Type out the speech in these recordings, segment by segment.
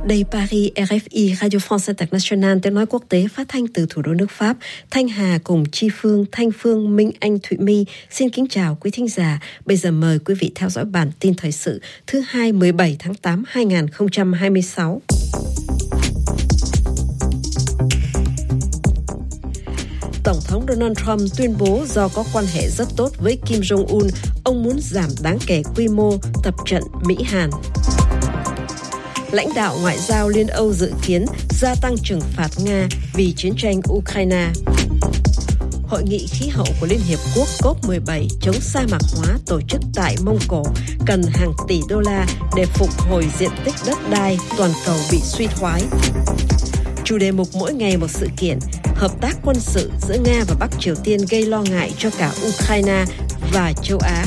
Đây Paris, RFI, Radio France International, tiếng nói quốc tế phát thanh từ thủ đô nước Pháp. Thanh Hà cùng Chi Phương, Thanh Phương, Minh Anh, Thụy My xin kính chào quý thính giả. Bây giờ mời quý vị theo dõi bản tin thời sự thứ hai 17 tháng 8 2026. Tổng thống Donald Trump tuyên bố do có quan hệ rất tốt với Kim Jong-un, ông muốn giảm đáng kể quy mô tập trận Mỹ-Hàn. Lãnh đạo ngoại giao Liên Âu dự kiến gia tăng trừng phạt Nga vì chiến tranh Ukraine. Hội nghị khí hậu của Liên Hiệp Quốc COP17 chống sa mạc hóa tổ chức tại Mông Cổ cần hàng tỷ đô la để phục hồi diện tích đất đai toàn cầu bị suy thoái. Chủ đề mục mỗi ngày một sự kiện, hợp tác quân sự giữa Nga và Bắc Triều Tiên gây lo ngại cho cả Ukraine và châu Á.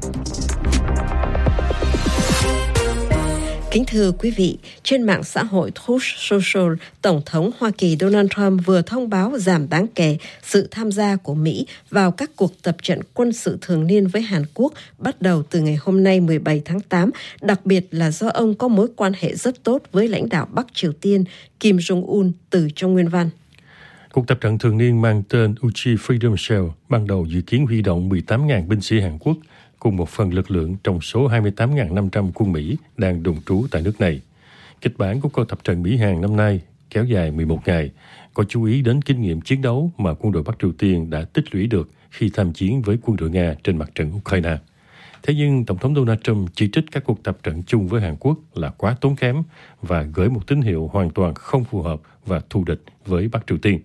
Kính thưa quý vị, trên mạng xã hội Truth Social, Tổng thống Hoa Kỳ Donald Trump vừa thông báo giảm đáng kể sự tham gia của Mỹ vào các cuộc tập trận quân sự thường niên với Hàn Quốc bắt đầu từ ngày hôm nay 17 tháng 8, đặc biệt là do ông có mối quan hệ rất tốt với lãnh đạo Bắc Triều Tiên Kim Jong-un từ trong nguyên văn. Cuộc tập trận thường niên mang tên Uchi Freedom Shell ban đầu dự kiến huy động 18.000 binh sĩ Hàn Quốc cùng một phần lực lượng trong số 28.500 quân Mỹ đang đồn trú tại nước này. Kịch bản của cuộc tập trận Mỹ-Hàn năm nay kéo dài 11 ngày, có chú ý đến kinh nghiệm chiến đấu mà quân đội Bắc Triều Tiên đã tích lũy được khi tham chiến với quân đội Nga trên mặt trận Ukraine. Thế nhưng, Tổng thống Donald Trump chỉ trích các cuộc tập trận chung với Hàn Quốc là quá tốn kém và gửi một tín hiệu hoàn toàn không phù hợp và thù địch với Bắc Triều Tiên.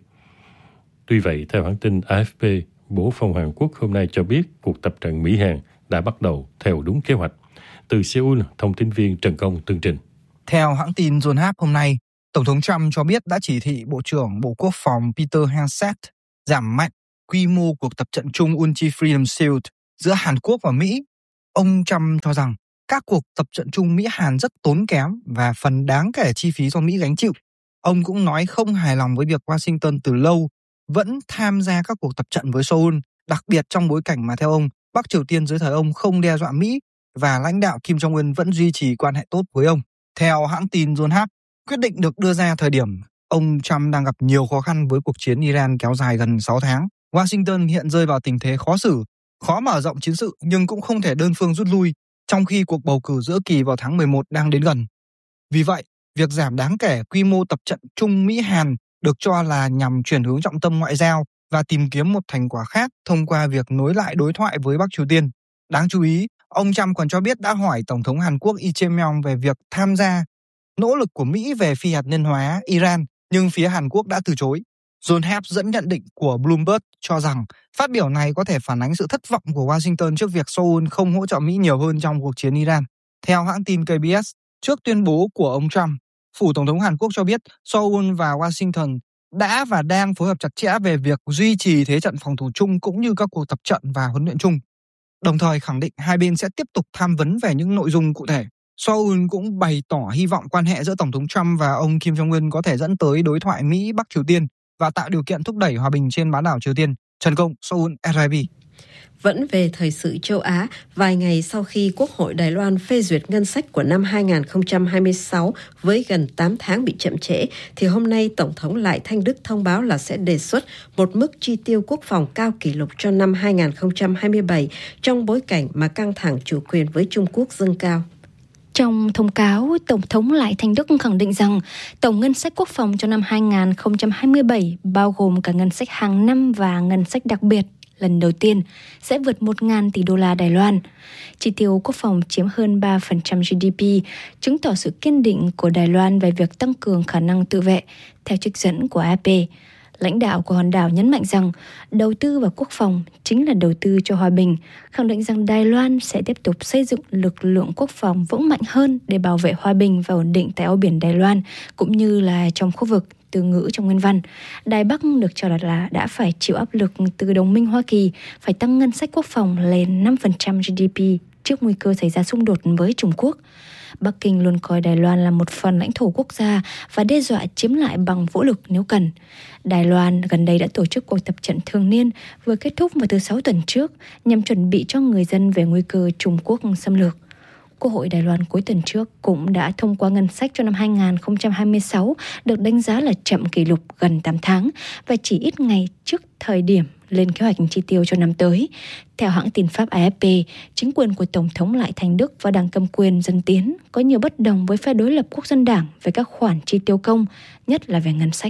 Tuy vậy, theo hãng tin AFP, Bộ Phòng Hàn Quốc hôm nay cho biết cuộc tập trận Mỹ-Hàn đã bắt đầu theo đúng kế hoạch. Từ Seoul, thông tin viên Trần Công tường trình. Theo hãng tin Yonhap hôm nay, Tổng thống Trump cho biết đã chỉ thị Bộ trưởng Bộ Quốc phòng Peter Hegseth giảm mạnh quy mô cuộc tập trận chung Uchi Freedom Shield giữa Hàn Quốc và Mỹ. Ông Trump cho rằng các cuộc tập trận chung Mỹ-Hàn rất tốn kém và phần đáng kể chi phí do Mỹ gánh chịu. Ông cũng nói không hài lòng với việc Washington từ lâu vẫn tham gia các cuộc tập trận với Seoul, đặc biệt trong bối cảnh mà theo ông, Bắc Triều Tiên dưới thời ông không đe dọa Mỹ và lãnh đạo Kim Jong-un vẫn duy trì quan hệ tốt với ông. Theo hãng tin Yonhap, quyết định được đưa ra thời điểm ông Trump đang gặp nhiều khó khăn với cuộc chiến Iran kéo dài gần 6 tháng. Washington hiện rơi vào tình thế khó xử, khó mở rộng chiến sự nhưng cũng không thể đơn phương rút lui, trong khi cuộc bầu cử giữa kỳ vào tháng 11 đang đến gần. Vì vậy, việc giảm đáng kể quy mô tập trận chung Mỹ-Hàn được cho là nhằm chuyển hướng trọng tâm ngoại giao và tìm kiếm một thành quả khác thông qua việc nối lại đối thoại với Bắc Triều Tiên. Đáng chú ý, ông Trump còn cho biết đã hỏi Tổng thống Hàn Quốc Lee Jae-myung về việc tham gia nỗ lực của Mỹ về phi hạt nhân hóa Iran, nhưng phía Hàn Quốc đã từ chối. Yonhap dẫn nhận định của Bloomberg cho rằng phát biểu này có thể phản ánh sự thất vọng của Washington trước việc Seoul không hỗ trợ Mỹ nhiều hơn trong cuộc chiến Iran. Theo hãng tin KBS, trước tuyên bố của ông Trump, Phủ Tổng thống Hàn Quốc cho biết Seoul và Washington đã và đang phối hợp chặt chẽ về việc duy trì thế trận phòng thủ chung cũng như các cuộc tập trận và huấn luyện chung, đồng thời khẳng định hai bên sẽ tiếp tục tham vấn về những nội dung cụ thể. Seoul cũng bày tỏ hy vọng quan hệ giữa Tổng thống Trump và ông Kim Jong-un có thể dẫn tới đối thoại Mỹ-Bắc Triều Tiên và tạo điều kiện thúc đẩy hòa bình trên bán đảo Triều Tiên. Trần Công, Seoul, RFI. Vẫn về thời sự châu Á, vài ngày sau khi Quốc hội Đài Loan phê duyệt ngân sách của năm 2026 với gần 8 tháng bị chậm trễ, thì hôm nay Tổng thống Lại Thanh Đức thông báo là sẽ đề xuất một mức chi tiêu quốc phòng cao kỷ lục cho năm 2027 trong bối cảnh mà căng thẳng chủ quyền với Trung Quốc dâng cao. Trong thông cáo, Tổng thống Lại Thanh Đức khẳng định rằng tổng ngân sách quốc phòng cho năm 2027 bao gồm cả ngân sách hàng năm và ngân sách đặc biệt lần đầu tiên sẽ vượt 1.000 tỷ đô la Đài Loan. Chi tiêu quốc phòng chiếm hơn 3% GDP, chứng tỏ sự kiên định của Đài Loan về việc tăng cường khả năng tự vệ, theo trích dẫn của AP. Lãnh đạo của hòn đảo nhấn mạnh rằng đầu tư vào quốc phòng chính là đầu tư cho hòa bình, khẳng định rằng Đài Loan sẽ tiếp tục xây dựng lực lượng quốc phòng vững mạnh hơn để bảo vệ hòa bình và ổn định tại eo biển Đài Loan, cũng như là trong khu vực. Từ ngữ trong nguyên văn, Đài Bắc được cho là đã phải chịu áp lực từ đồng minh Hoa Kỳ phải tăng ngân sách quốc phòng lên 5% GDP trước nguy cơ xảy ra xung đột với Trung Quốc. Bắc Kinh luôn coi Đài Loan là một phần lãnh thổ quốc gia và đe dọa chiếm lại bằng vũ lực nếu cần. Đài Loan gần đây đã tổ chức cuộc tập trận thường niên vừa kết thúc vào thứ 6 tuần trước nhằm chuẩn bị cho người dân về nguy cơ Trung Quốc xâm lược. Quốc hội Đài Loan cuối tuần trước cũng đã thông qua ngân sách cho năm 2026 được đánh giá là chậm kỷ lục gần 8 tháng và chỉ ít ngày trước thời điểm lên kế hoạch chi tiêu cho năm tới. Theo hãng tin Pháp AFP, chính quyền của Tổng thống Lại Thành Đức và Đảng cầm quyền Dân Tiến có nhiều bất đồng với phe đối lập Quốc dân Đảng về các khoản chi tiêu công, nhất là về ngân sách.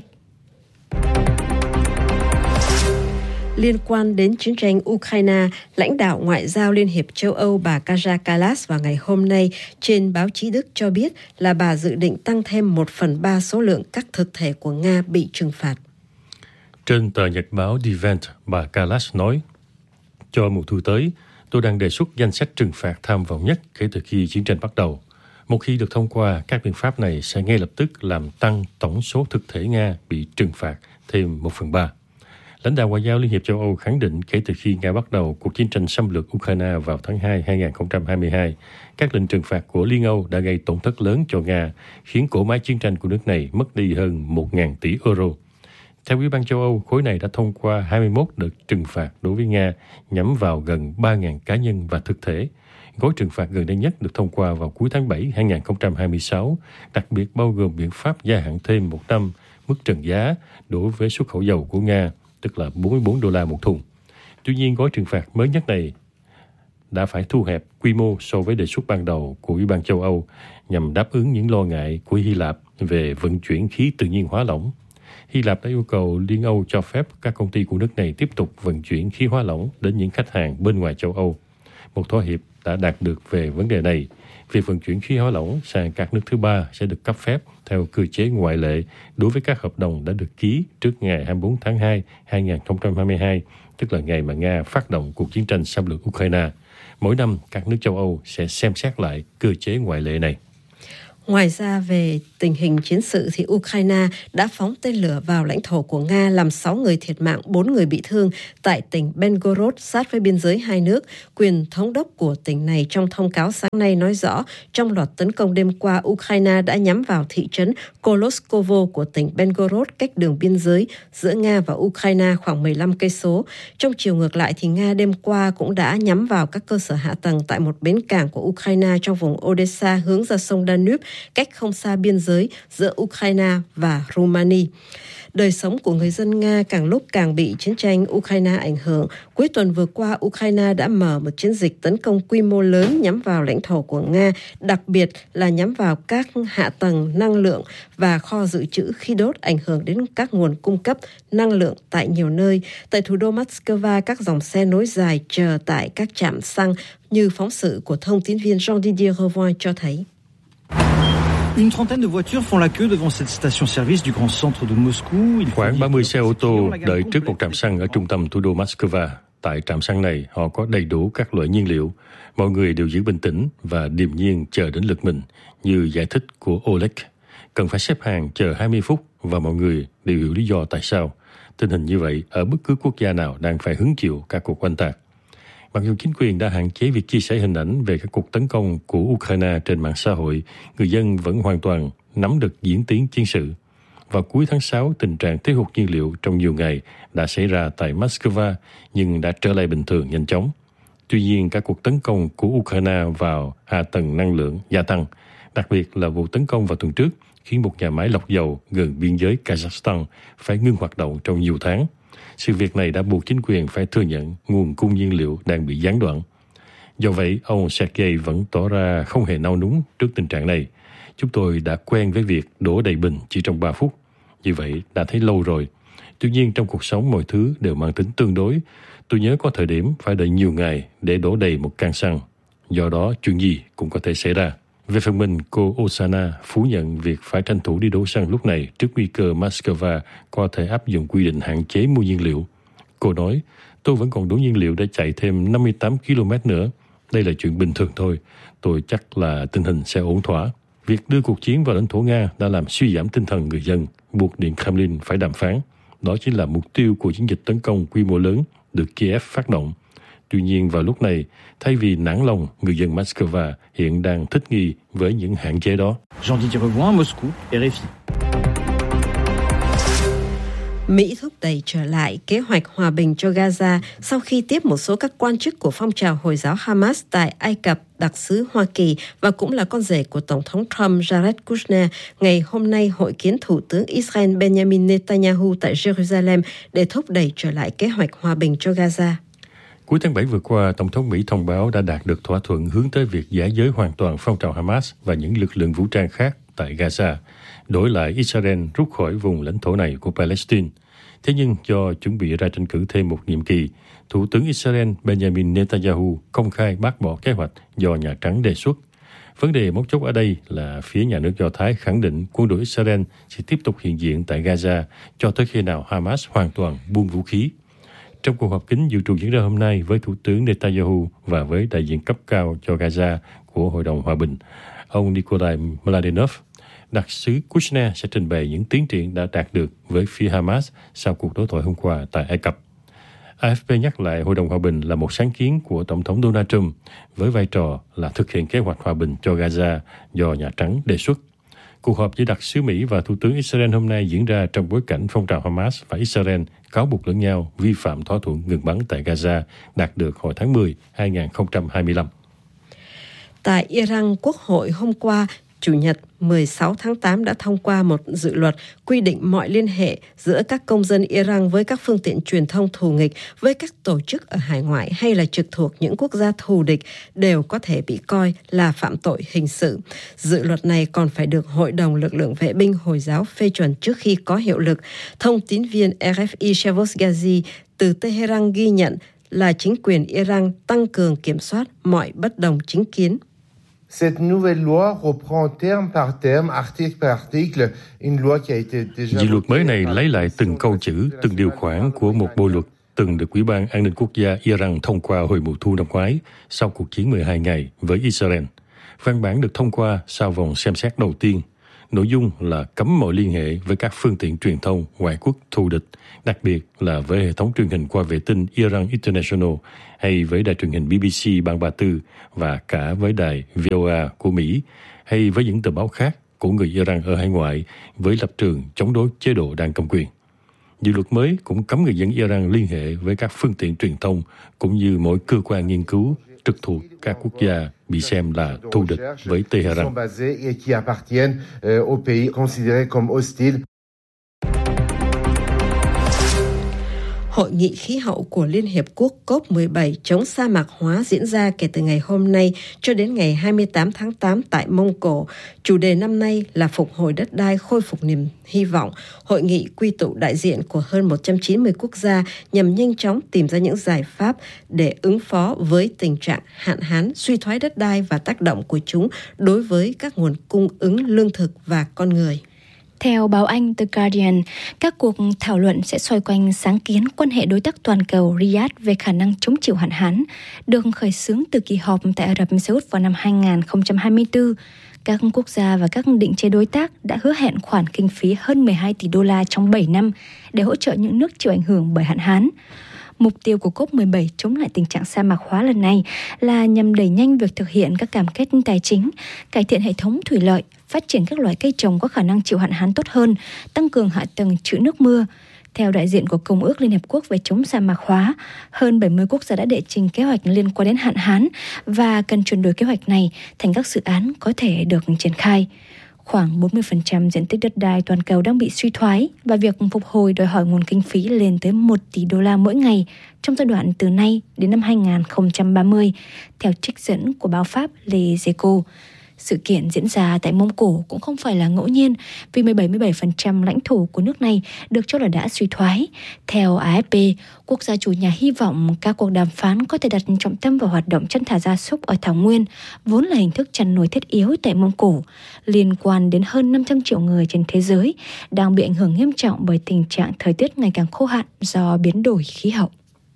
Liên quan đến chiến tranh Ukraine, lãnh đạo Ngoại giao Liên hiệp châu Âu bà Kaja Kallas vào ngày hôm nay trên báo chí Đức cho biết là bà dự định tăng thêm 1/3 số lượng các thực thể của Nga bị trừng phạt. Trên tờ nhật báo Die Welt, bà Kallas nói, cho mùa thu tới, tôi đang đề xuất danh sách trừng phạt tham vọng nhất kể từ khi chiến tranh bắt đầu. Một khi được thông qua, các biện pháp này sẽ ngay lập tức làm tăng tổng số thực thể Nga bị trừng phạt thêm 1/3. Lãnh đạo Ngoại giao Liên hiệp châu Âu khẳng định kể từ khi Nga bắt đầu cuộc chiến tranh xâm lược Ukraine vào tháng 2 2022, các lệnh trừng phạt của Liên Âu đã gây tổn thất lớn cho Nga, khiến cỗ máy chiến tranh của nước này mất đi hơn 1.000 tỷ euro. Theo Ủy ban châu Âu, khối này đã thông qua 21 đợt trừng phạt đối với Nga nhắm vào gần 3.000 cá nhân và thực thể. Gói trừng phạt gần đây nhất được thông qua vào cuối tháng 7 2026, đặc biệt bao gồm biện pháp gia hạn thêm 1 năm mức trần giá đối với xuất khẩu dầu của Nga, tức là $44 một thùng. Tuy nhiên, gói trừng phạt mới nhất này đã phải thu hẹp quy mô so với đề xuất ban đầu của Ủy ban châu Âu nhằm đáp ứng những lo ngại của Hy Lạp về vận chuyển khí tự nhiên hóa lỏng. Hy Lạp đã yêu cầu Liên Âu cho phép các công ty của nước này tiếp tục vận chuyển khí hóa lỏng đến những khách hàng bên ngoài châu Âu. Một thỏa hiệp đã đạt được về vấn đề này. Việc vận chuyển khí hóa lỏng sang các nước thứ ba sẽ được cấp phép theo cơ chế ngoại lệ đối với các hợp đồng đã được ký trước ngày 24 tháng 2, 2022, tức là ngày mà Nga phát động cuộc chiến tranh xâm lược Ukraine. Mỗi năm, các nước châu Âu sẽ xem xét lại cơ chế ngoại lệ này. Ngoài ra, về tình hình chiến sự thì Ukraine đã phóng tên lửa vào lãnh thổ của Nga làm 6 người thiệt mạng, 4 người bị thương tại tỉnh Belgorod sát với biên giới hai nước. Quyền thống đốc của tỉnh này trong thông cáo sáng nay nói rõ trong loạt tấn công đêm qua, Ukraine đã nhắm vào thị trấn Koloskovo của tỉnh Belgorod cách đường biên giới giữa Nga và Ukraine khoảng 15 cây số. Trong chiều ngược lại thì Nga đêm qua cũng đã nhắm vào các cơ sở hạ tầng tại một bến cảng của Ukraine trong vùng Odessa hướng ra sông Danube, cách không xa biên giới giữa Ukraine và Romania. Đời sống của người dân Nga càng lúc càng bị chiến tranh Ukraine ảnh hưởng. Cuối tuần vừa qua, Ukraine đã mở một chiến dịch tấn công quy mô lớn nhắm vào lãnh thổ của Nga, đặc biệt là nhắm vào các hạ tầng năng lượng và kho dự trữ khí đốt, ảnh hưởng đến các nguồn cung cấp năng lượng tại nhiều nơi. Tại thủ đô Moscow, các dòng xe nối dài chờ tại các trạm xăng, như phóng sự của thông tin viên Jean-Didier Revoin cho thấy. Une trentaine de voitures font la queue devant cette station-service du grand centre de Moscou. Khoảng 30 xe ô tô đợi trước một trạm xăng ở trung tâm thủ đô Moscow. Tại trạm xăng này, họ có đầy đủ các loại nhiên liệu. Mọi người đều giữ bình tĩnh và điềm nhiên chờ đến lượt mình, như giải thích của Oleg. Cần phải xếp hàng chờ 20 phút và mọi người đều hiểu lý do tại sao. Tình hình như vậy ở bất cứ quốc gia nào đang phải hứng chịu các cuộc oanh tạc. Mặc dù chính quyền đã hạn chế việc chia sẻ hình ảnh về các cuộc tấn công của Ukraine trên mạng xã hội, người dân vẫn hoàn toàn nắm được diễn tiến chiến sự. Vào cuối tháng 6, tình trạng thiếu hụt nhiên liệu trong nhiều ngày đã xảy ra tại Moscow nhưng đã trở lại bình thường nhanh chóng. Tuy nhiên, các cuộc tấn công của Ukraine vào hạ tầng năng lượng gia tăng, đặc biệt là vụ tấn công vào tuần trước khiến một nhà máy lọc dầu gần biên giới Kazakhstan phải ngưng hoạt động trong nhiều tháng. Sự việc này đã buộc chính quyền phải thừa nhận nguồn cung nhiên liệu đang bị gián đoạn. Do vậy, ông Sergei vẫn tỏ ra không hề nao núng trước tình trạng này. Chúng tôi đã quen với việc đổ đầy bình chỉ trong 3 phút. Như vậy, đã thấy lâu rồi. Tuy nhiên, trong cuộc sống mọi thứ đều mang tính tương đối. Tôi nhớ có thời điểm phải đợi nhiều ngày để đổ đầy một can xăng. Do đó, chuyện gì cũng có thể xảy ra. Về phần mình, cô Osana phủ nhận việc phải tranh thủ đi đổ xăng lúc này trước nguy cơ Moscow có thể áp dụng quy định hạn chế mua nhiên liệu. Cô nói, tôi vẫn còn đủ nhiên liệu để chạy thêm 58 km nữa. Đây là chuyện bình thường thôi. Tôi chắc là tình hình sẽ ổn thỏa. Việc đưa cuộc chiến vào lãnh thổ Nga đã làm suy giảm tinh thần người dân, buộc Điện Kremlin phải đàm phán. Đó chính là mục tiêu của chiến dịch tấn công quy mô lớn được Kiev phát động. Tuy nhiên vào lúc này, thay vì nản lòng, người dân Moscow hiện đang thích nghi với những hạn chế đó. Jean-Didier Revoin, Moscou, RFI. Mỹ thúc đẩy trở lại kế hoạch hòa bình cho Gaza sau khi tiếp một số các quan chức của phong trào Hồi giáo Hamas tại Ai Cập, đặc sứ Hoa Kỳ và cũng là con rể của Tổng thống Trump Jared Kushner ngày hôm nay hội kiến Thủ tướng Israel Benjamin Netanyahu tại Jerusalem để thúc đẩy trở lại kế hoạch hòa bình cho Gaza. Cuối tháng 7 vừa qua, Tổng thống Mỹ thông báo đã đạt được thỏa thuận hướng tới việc giải giới hoàn toàn phong trào Hamas và những lực lượng vũ trang khác tại Gaza, đổi lại Israel rút khỏi vùng lãnh thổ này của Palestine. Thế nhưng do chuẩn bị ra tranh cử thêm một nhiệm kỳ, Thủ tướng Israel Benjamin Netanyahu công khai bác bỏ kế hoạch do Nhà Trắng đề xuất. Vấn đề mấu chốt ở đây là phía nhà nước Do Thái khẳng định quân đội Israel sẽ tiếp tục hiện diện tại Gaza cho tới khi nào Hamas hoàn toàn buông vũ khí. Trong cuộc họp kín dự trù diễn ra hôm nay với Thủ tướng Netanyahu và với đại diện cấp cao cho Gaza của Hội đồng Hòa bình, ông Nikolai Mladenov, đặc sứ Kushner sẽ trình bày những tiến triển đã đạt được với phía Hamas sau cuộc đối thoại hôm qua tại Ai Cập. AFP nhắc lại Hội đồng Hòa bình là một sáng kiến của Tổng thống Donald Trump với vai trò là thực hiện kế hoạch hòa bình cho Gaza do Nhà Trắng đề xuất. Cuộc họp giữa đặc sứ Mỹ và Thủ tướng Israel hôm nay diễn ra trong bối cảnh phong trào Hamas và Israel cáo buộc lẫn nhau vi phạm thỏa thuận ngừng bắn tại Gaza đạt được hồi tháng 10, 2025. Tại Iran, Quốc hội hôm qua, Chủ nhật 16 tháng 8 đã thông qua một dự luật quy định mọi liên hệ giữa các công dân Iran với các phương tiện truyền thông thù nghịch, với các tổ chức ở hải ngoại hay là trực thuộc những quốc gia thù địch đều có thể bị coi là phạm tội hình sự. Dự luật này còn phải được Hội đồng Lực lượng Vệ binh Hồi giáo phê chuẩn trước khi có hiệu lực. Thông tín viên RFI Shavos Ghazi từ Tehran ghi nhận là chính quyền Iran tăng cường kiểm soát mọi bất đồng chính kiến. Cette nouvelle loi reprend terme par terme, article par article, une loi qui a été déjà... Dự luật mới này lấy lại từng câu chữ, từng điều khoản của một bộ luật từng được Ủy ban An ninh Quốc gia Iran thông qua hồi mùa thu năm ngoái sau cuộc chiến 12 ngày với Israel. Văn bản được thông qua sau vòng xem xét đầu tiên. Nội dung là cấm mọi liên hệ với các phương tiện truyền thông ngoại quốc thù địch, đặc biệt là với hệ thống truyền hình qua vệ tinh Iran International hay với đài truyền hình BBC bang 34 và cả với đài VOA của Mỹ hay với những tờ báo khác của người Iran ở hải ngoại với lập trường chống đối chế độ đang cầm quyền. Dự luật mới cũng cấm người dân Iran liên hệ với các phương tiện truyền thông cũng như mỗi cơ quan nghiên cứu trực thuộc các quốc gia bị xem là thù địch với Tehran. Hội nghị khí hậu của Liên Hiệp Quốc COP17 chống sa mạc hóa diễn ra kể từ ngày hôm nay cho đến ngày 28 tháng 8 tại Mông Cổ. Chủ đề năm nay là phục hồi đất đai, khôi phục niềm hy vọng. Hội nghị quy tụ đại diện của hơn 190 quốc gia nhằm nhanh chóng tìm ra những giải pháp để ứng phó với tình trạng hạn hán, suy thoái đất đai và tác động của chúng đối với các nguồn cung ứng lương thực và con người. Theo báo Anh The Guardian, các cuộc thảo luận sẽ xoay quanh sáng kiến quan hệ đối tác toàn cầu Riyadh về khả năng chống chịu hạn hán, được khởi xướng từ kỳ họp tại Ả Rập Xê Út vào năm 2024. Các quốc gia và các định chế đối tác đã hứa hẹn khoản kinh phí hơn 12 tỷ đô la trong 7 năm để hỗ trợ những nước chịu ảnh hưởng bởi hạn hán. Mục tiêu của COP17 chống lại tình trạng sa mạc hóa lần này là nhằm đẩy nhanh việc thực hiện các cam kết tài chính, cải thiện hệ thống thủy lợi, phát triển các loại cây trồng có khả năng chịu hạn hán tốt hơn, tăng cường hạ tầng trữ nước mưa. Theo đại diện của Công ước Liên Hợp Quốc về chống sa mạc hóa, hơn 70 quốc gia đã đệ trình kế hoạch liên quan đến hạn hán và cần chuyển đổi kế hoạch này thành các dự án có thể được triển khai. Khoảng 40% diện tích đất đai toàn cầu đang bị suy thoái và việc phục hồi đòi hỏi nguồn kinh phí lên tới 1 tỷ đô la mỗi ngày trong giai đoạn từ nay đến năm 2030, theo trích dẫn của báo Pháp Les Echos. Sự kiện diễn ra tại Mông Cổ cũng không phải là ngẫu nhiên vì 77% lãnh thổ của nước này được cho là đã suy thoái. Theo AFP, quốc gia chủ nhà hy vọng các cuộc đàm phán có thể đặt trọng tâm vào hoạt động chăn thả gia súc ở Thảo Nguyên, vốn là hình thức chăn nuôi thiết yếu tại Mông Cổ, liên quan đến hơn 500 triệu người trên thế giới, đang bị ảnh hưởng nghiêm trọng bởi tình trạng thời tiết ngày càng khô hạn do biến đổi khí hậu.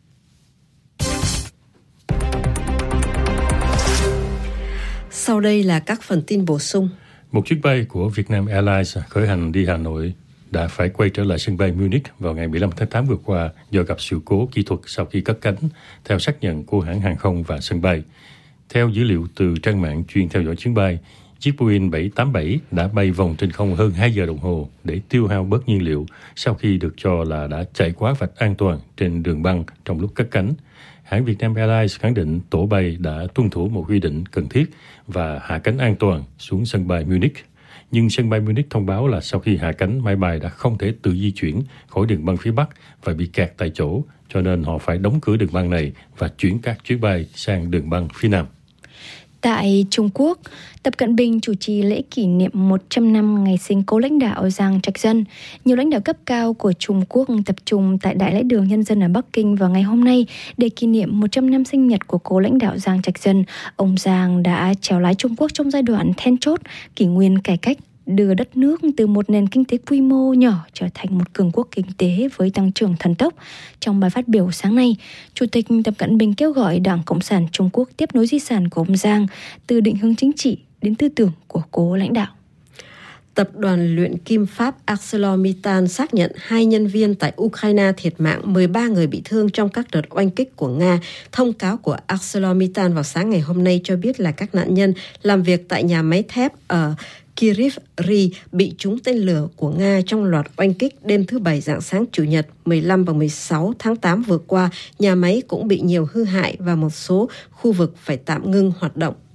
Sau đây là các phần tin bổ sung. Một chiếc bay của Vietnam Airlines khởi hành đi Hà Nội đã phải quay trở lại sân bay Munich vào ngày 15 tháng 8 vừa qua do gặp sự cố kỹ thuật sau khi cất cánh, theo xác nhận của hãng hàng không và sân bay. Theo dữ liệu từ trang mạng chuyên theo dõi chuyến bay, Chiếc Boeing 787 đã bay vòng trên không hơn 2 giờ đồng hồ để tiêu hao bớt nhiên liệu sau khi được cho là đã chạy quá vạch an toàn trên đường băng trong lúc cất cánh. Hãng Vietnam Airlines khẳng định tổ bay đã tuân thủ một quy định cần thiết và hạ cánh an toàn xuống sân bay Munich. Nhưng sân bay Munich thông báo là sau khi hạ cánh, máy bay đã không thể tự di chuyển khỏi đường băng phía Bắc và bị kẹt tại chỗ, cho nên họ phải đóng cửa đường băng này và chuyển các chuyến bay sang đường băng phía Nam. Tại Trung Quốc, Tập Cận Bình chủ trì lễ kỷ niệm 100 năm ngày sinh cố lãnh đạo Giang Trạch Dân. Nhiều lãnh đạo cấp cao của Trung Quốc tập trung tại Đại lễ đường Nhân dân ở Bắc Kinh vào ngày hôm nay để kỷ niệm 100 năm sinh nhật của cố lãnh đạo Giang Trạch Dân. Ông Giang đã chèo lái Trung Quốc trong giai đoạn then chốt kỷ nguyên cải cách, đưa đất nước từ một nền kinh tế quy mô nhỏ trở thành một cường quốc kinh tế với tăng trưởng thần tốc. Trong bài phát biểu sáng nay, Chủ tịch Tập Cận Bình kêu gọi Đảng Cộng sản Trung Quốc tiếp nối di sản của ông Giang từ định hướng chính trị đến tư tưởng của cố lãnh đạo. Tập đoàn luyện kim Pháp ArcelorMittal xác nhận 2 nhân viên tại Ukraine thiệt mạng, 13 người bị thương trong các đợt oanh kích của Nga. Thông cáo của ArcelorMittal vào sáng ngày hôm nay cho biết là các nạn nhân làm việc tại nhà máy thép ở Kryvyi bị trúng tên lửa của Nga trong loạt oanh kích đêm thứ Bảy rạng sáng Chủ nhật 15 và 16 tháng 8 vừa qua. Nhà máy cũng bị nhiều hư hại và một số khu vực phải tạm ngưng hoạt động.